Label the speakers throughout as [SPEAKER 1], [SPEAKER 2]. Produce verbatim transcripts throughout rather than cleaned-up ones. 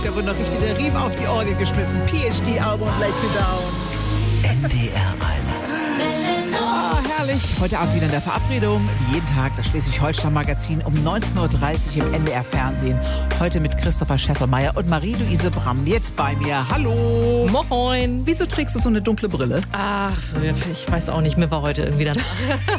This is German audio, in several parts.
[SPEAKER 1] Da wurde noch richtig der Riemen auf die Orgel geschmissen. P H D-Album und Let You Down.
[SPEAKER 2] N D R eins.
[SPEAKER 1] Ah, herrlich. Heute Abend wieder in der Verabredung. Wie jeden Tag das Schleswig-Holstein-Magazin um neunzehn Uhr dreißig im N D R-Fernsehen. Heute mit Christopher Scheffelmeier und Marie-Luise Bramm. Jetzt bei mir. Hallo.
[SPEAKER 3] Moin.
[SPEAKER 1] Wieso trägst du so eine dunkle Brille?
[SPEAKER 3] Ach, ich weiß auch nicht. Mir war heute irgendwie danach.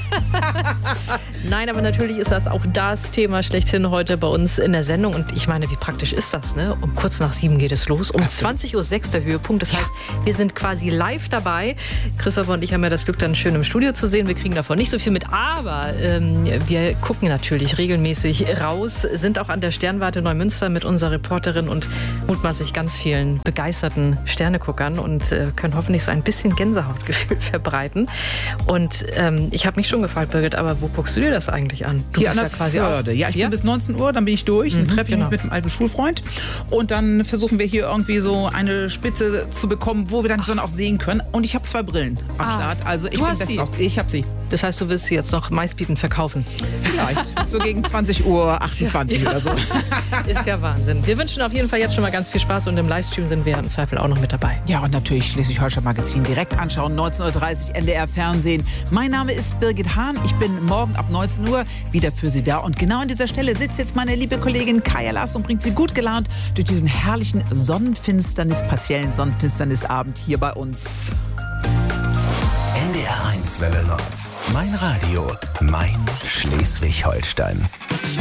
[SPEAKER 3] Nein, aber natürlich ist das auch das Thema schlechthin heute bei uns in der Sendung. Und ich meine, wie praktisch ist das, ne? Um kurz nach sieben geht es los. Um zwanzig Uhr sechs der Höhepunkt. Das heißt, wir sind quasi live dabei. Christopher und ich haben ja das Glück, dann schön im Studio zu sehen. Wir kriegen davon nicht so viel mit. Aber ähm, wir gucken natürlich regelmäßig raus. Sind auch an der Sternwarte Neumünster mit unserer Reporterin und mutmaßlich ganz vielen begeisterten Sterneguckern und äh, können hoffentlich so ein bisschen Gänsehautgefühl verbreiten. Und ähm, ich habe mich schon gefragt, Birgit, aber wo guckst du dir das eigentlich an? Du
[SPEAKER 1] Hier
[SPEAKER 3] bist
[SPEAKER 1] an
[SPEAKER 3] ja
[SPEAKER 1] der
[SPEAKER 3] quasi
[SPEAKER 1] Förde.
[SPEAKER 3] auch.
[SPEAKER 1] Ja, ich
[SPEAKER 3] Ja?
[SPEAKER 1] bin bis neunzehn Uhr, dann bin ich durch. Dann
[SPEAKER 3] Mhm,
[SPEAKER 1] treffe ich
[SPEAKER 3] genau.
[SPEAKER 1] mich mit einem alten Schulfreund. Und dann versuchen wir hier irgendwie so eine Spitze zu bekommen, wo wir dann die Sonne auch sehen können. Und ich habe zwei Brillen am
[SPEAKER 3] Ah,
[SPEAKER 1] Start. Also ich
[SPEAKER 3] du
[SPEAKER 1] bin
[SPEAKER 3] hast
[SPEAKER 1] best
[SPEAKER 3] sie?
[SPEAKER 1] auf. Ich habe sie.
[SPEAKER 3] Das heißt, du willst sie jetzt noch meistbietend verkaufen.
[SPEAKER 1] Vielleicht. So gegen zwanzig Uhr achtundzwanzig
[SPEAKER 3] Ja.
[SPEAKER 1] oder so.
[SPEAKER 3] Ist ja Wahnsinn. Wir wünschen auf jeden Fall jetzt schon mal ganz viel Spaß und im Livestream sind wir im Zweifel auch noch mit dabei.
[SPEAKER 1] Ja, und natürlich Schleswig-Holstein-Magazin direkt anschauen, neunzehn Uhr dreißig N D R-Fernsehen. Mein Name ist Birgit Hahn. Ich bin morgen ab neunzehn Uhr wieder für Sie da. Und genau an dieser Stelle sitzt jetzt meine liebe Kollegin Kaja Lars und bringt Sie gut gelaunt durch diesen herrlichen Sonnenfinsternis, partiellen Sonnenfinsternisabend hier bei uns.
[SPEAKER 2] N D R eins Welle Nord. Mein Radio, mein Schleswig-Holstein.